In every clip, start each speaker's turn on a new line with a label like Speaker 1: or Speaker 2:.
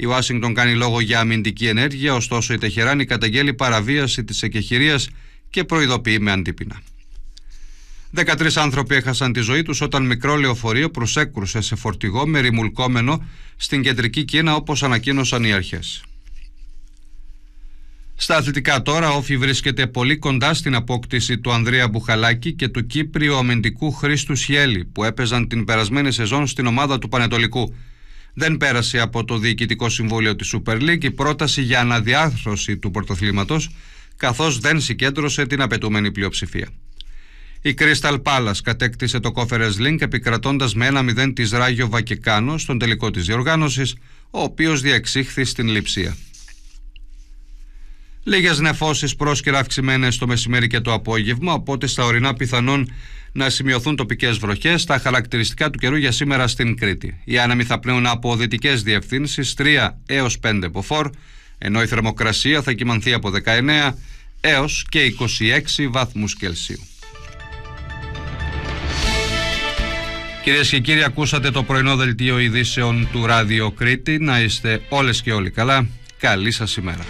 Speaker 1: Η Ουάσιγκτον κάνει λόγο για αμυντική ενέργεια, ωστόσο η Τεχεράνη καταγγέλει παραβίαση της εκεχηρίας και προειδοποιεί με αντίπεινα. 13 άνθρωποι έχασαν τη ζωή τους όταν μικρό λεωφορείο προσέκρουσε σε φορτηγό με ρημουλκόμενο στην κεντρική Κίνα, όπως ανακοίνωσαν οι αρχές. Στα αθλητικά τώρα, Όφη βρίσκεται πολύ κοντά στην απόκτηση του Ανδρέα Μπουχαλάκη και του Κύπριου αμυντικού Χρήστου Σιέλη, που έπαιζαν την περασμένη σεζόν στην ομάδα του Πανετολικού. Δεν πέρασε από το Διοικητικό Συμβούλιο της Super League η πρόταση για αναδιάρθρωση του πρωτοθλήματος, καθώς δεν συγκέντρωσε την απαιτούμενη πλειοψηφία. Η Crystal Palace κατέκτησε το Conference League επικρατώντας με 1-0 της Ράγιο Βακεκάνο στον τελικό της διοργάνωσης, ο οποίος διεξήχθη στην Λειψία. Λίγες νεφώσεις πρόσκαιρα αυξημένες το μεσημέρι και το απόγευμα, οπότε στα ορεινά πιθανόν να σημειωθούν τοπικές βροχές. Τα χαρακτηριστικά του καιρού για σήμερα στην Κρήτη. Οι άνεμοι θα πνέουν από δυτικές διευθύνσεις 3 έως 5 μποφόρ, ενώ η θερμοκρασία θα κυμανθεί από 19 έως και 26 βαθμούς Κελσίου. Κυρίες και κύριοι, ακούσατε το πρωινό δελτίο ειδήσεων του Ράδιο Κρήτη. Να είστε όλες και όλοι καλά. Καλή σας ημέρα.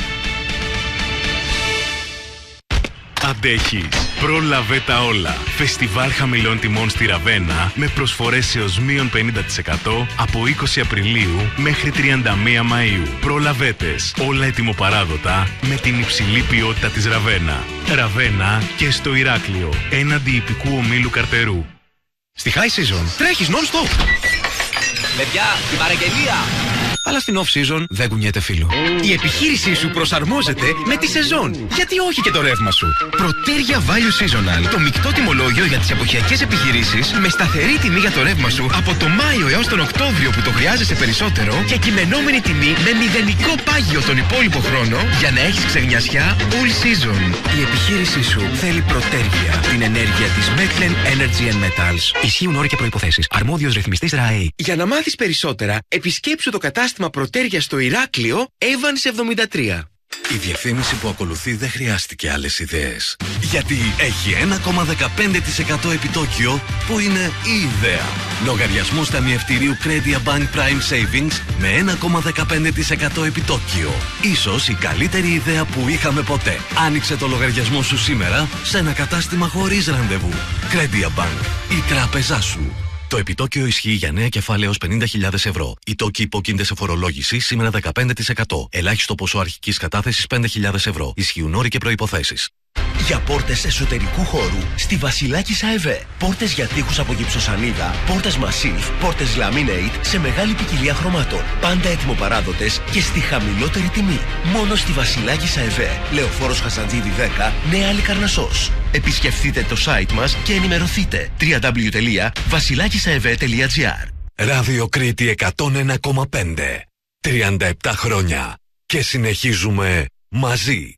Speaker 2: Αντέχεις. Πρόλαβε τα όλα. Φεστιβάλ χαμηλών τιμών στη Ραβένα με προσφορές έως μείον 50% από 20 Απριλίου μέχρι 31 Μαΐου. Προλαβέτες. Όλα ετοιμοπαράδοτα με την υψηλή ποιότητα της Ραβένα. Ραβένα και στο Ηράκλειο. Έναντι ιππικού ομίλου Καρτερού.
Speaker 3: Στη high season τρέχεις non-stop.
Speaker 4: Παιδιά, την παραγγελία!
Speaker 3: Αλλά στην off-season δεν κουνιέται φίλο. Η επιχείρησή σου προσαρμόζεται με τη σεζόν. Γιατί όχι και το ρεύμα σου. Προτέρια Value Seasonal. Το μεικτό τιμολόγιο για τις εποχιακές επιχειρήσεις με σταθερή τιμή για το ρεύμα σου από το Μάιο έως τον Οκτώβριο που το χρειάζεσαι περισσότερο και κειμενόμενη τιμή με μηδενικό πάγιο τον υπόλοιπο χρόνο για να έχεις ξεγνιασιά all season. Η επιχείρησή σου θέλει Προτέρια. Την ενέργεια της Meclen Energy and Metals. Ισχύουν όροι και προϋποθέσεις. Αρμόδιος ρυθμιστής ΡΑΕ. Για να μάθεις περισσότερα, επισκέψου το κατάστημα Προτέρια στο Ηράκλειο, Evans 73.
Speaker 5: Η διαφήμιση που ακολουθεί δεν χρειάστηκε άλλες ιδέες. Γιατί έχει 1,15% επιτόκιο που είναι η ιδέα. Λογαριασμός ταμιευτηρίου Credia Bank Prime Savings με 1,15% επιτόκιο. Ίσως η καλύτερη ιδέα που είχαμε ποτέ. Άνοιξε το λογαριασμό σου σήμερα σε ένα κατάστημα χωρίς ραντεβού. Credia Bank, η τράπεζά σου. Το επιτόκιο ισχύει για νέα κεφάλαια έως 50.000 ευρώ. Οι τόκοι υπόκεινται σε φορολόγηση σήμερα 15%. Ελάχιστο ποσό αρχικής κατάθεσης 5.000 ευρώ. Ισχύουν όροι και προϋποθέσεις.
Speaker 6: Για πόρτες εσωτερικού χώρου στη Βασιλάκης ΑΕΒ. Πόρτες για τοίχους από γυψοσανίδα, πόρτες Massif, πόρτες Laminate σε μεγάλη ποικιλία χρωμάτων. Πάντα έτοιμοπαράδοτες και στη χαμηλότερη τιμή. Μόνο στη Βασιλάκης ΑΕΒ. Λεωφόρος Χασαντζίδη 10, Νέα Λικαρνασσός. Επισκεφτείτε το site μας και ενημερωθείτε. www.vasilakisaev.gr.
Speaker 5: Ράδιο Κρήτη 101,5. 37 χρόνια. Και συνεχίζουμε μαζί.